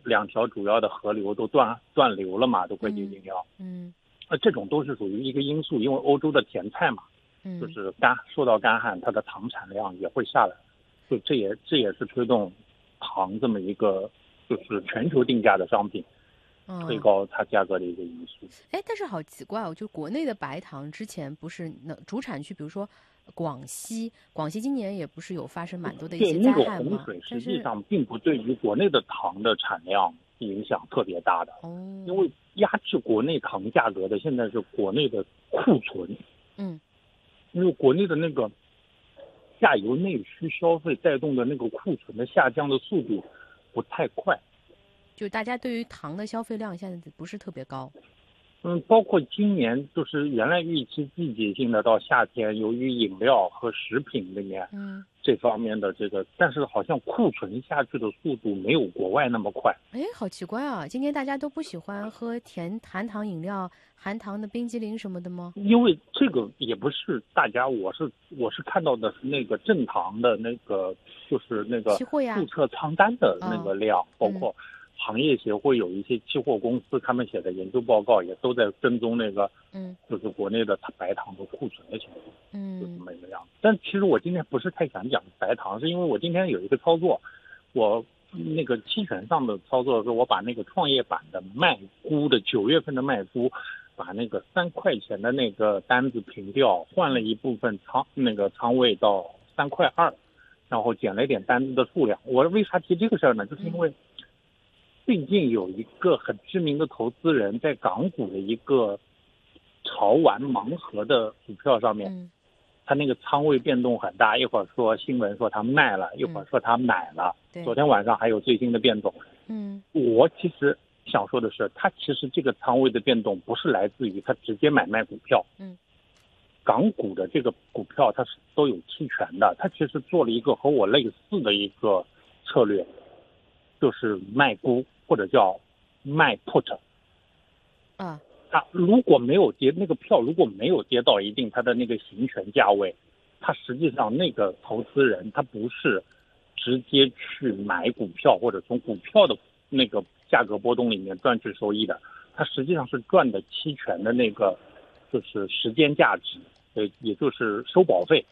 两条主要的河流都断流了嘛，都快接近要。这种都是属于一个因素，因为欧洲的甜菜嘛，就是受到干旱，它的糖产量也会下来，就这也是推动糖这么一个就是全球定价的商品推高它价格的一个因素。 但是好奇怪哦，就国内的白糖之前不是主产区，比如说广西今年也不是有发生蛮多的一些灾害吗？ 对，那个洪水实际上并不对于国内的糖的产量影响特别大的，因为压制国内糖价格的现在是国内的库存，因为国内的那个下游内需消费带动的那个库存的下降的速度不太快， 就大家对于糖的消费量现在不是特别高。 包括今年就是原来预期季节性的到夏天，由于饮料和食品里面这方面的这个，但是好像库存下去的速度没有国外那么快。 好奇怪啊！今年大家都不喜欢喝含糖饮料、含糖的冰激凌什么的吗？ 因为这个也不是大家，我是看到的是那个正糖的那个，就是那个注册仓单的那个量，包括行业协会有一些期货公司他们写的研究报告也都在跟踪那个，就是国内的白糖的库存的情况，就这么一个样子。但其实我今天不是太想讲白糖，是因为我今天有一个操作，我那个期权上的操作是我把那个创业板的卖估的9月份的卖估，把那个3块钱的那个单子平掉，换了一部分仓位到3.2块，然后减了一点单子的数量。我为啥提这个事儿呢？就是因为最近有一个很知名的投资人在港股的一个潮玩盲盒的股票上面，他那个仓位变动很大，一会儿说新闻说他卖了，一会儿说他买了，昨天晚上还有最新的变动。我其实想说的是，他其实这个仓位的变动不是来自于他直接买卖股票，港股的这个股票它是都有期权的，他其实做了一个和我类似的一个策略，就是卖估或者叫卖 put。它如果没有跌，那个票如果没有跌到一定它的那个行权价位，它实际上那个投资人他不是直接去买股票或者从股票的那个价格波动里面赚取收益的，它实际上是赚的期权的那个就是时间价值，也就是收保费，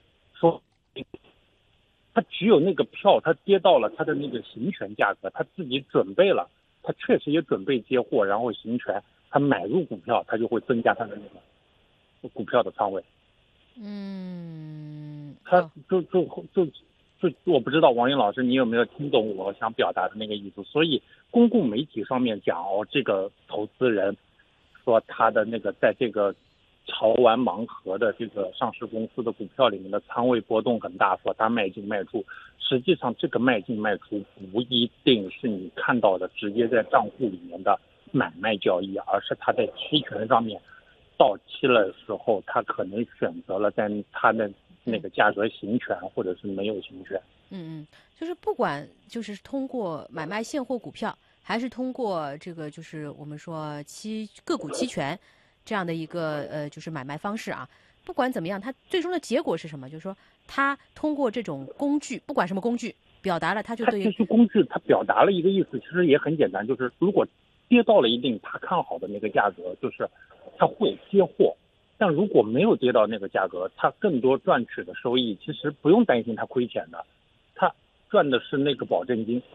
它只有那个票它跌到了它的那个行权价格，它自己准备了，它确实也准备接货，然后行权，他买入股票，他就会增加他的那个股票的仓位。他就我不知道王云老师你有没有听懂我想表达的那个意思。所以公共媒体上面讲这个投资人说他的那个在这个潮玩盲盒的这个上市公司的股票里面的仓位波动很大，说他卖进卖出，实际上这个卖进卖出不一定是你看到的直接在账户里面的买卖交易，而是他在期权上面到期了的时候，他可能选择了在他的那个价格行权，或者是没有行权。 就是不管就是通过买卖现货股票，还是通过这个就是我们说个股期权这样的一个就是买卖方式啊，不管怎么样，它最终的结果是什么？就是说，它通过这种工具，不管什么工具，表达了它就对于它其实工具，它表达了一个意思，其实也很简单，就是如果跌到了一定他看好的那个价格，就是他会接货；但如果没有跌到那个价格，他更多赚取的收益，其实不用担心他亏钱的，他赚的是那个保证金。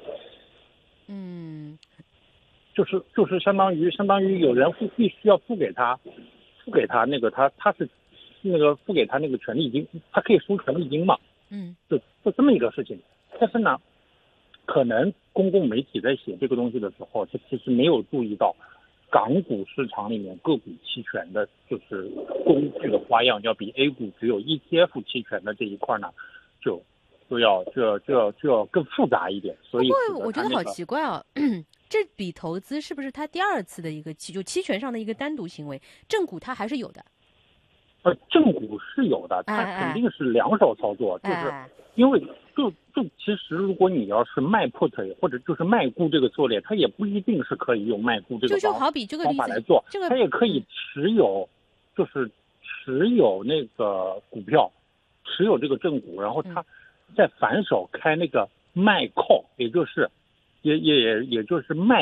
就是相当于有人必须要付给他那个他是那个付给他那个权利金，他可以输权利金嘛。就这么一个事情。但是呢，可能公共媒体在写这个东西的时候，他其实没有注意到港股市场里面个股期权的就是工具的花样要比 A 股只有 ETF 期权的这一块呢就要更复杂一点。所以不过我觉得好奇怪哦这笔投资是不是他第二次的一个期权上的一个单独行为？正股它还是有的。 正股是有的，它肯定是两手操作，就是因为就其实如果你要是卖 put 或者就是卖估这个策略，它也不一定是可以用卖估这个就好比这个方法来做，它也可以持有那个股票，持有这个正股，然后它再反手开那个卖 call，也就是卖